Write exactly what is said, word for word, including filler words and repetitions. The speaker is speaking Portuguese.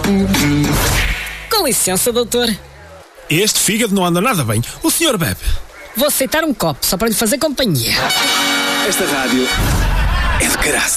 Com licença, doutor. Este fígado não anda nada bem. O senhor bebe? Vou aceitar um copo, só para lhe fazer companhia. Esta rádio é de graça.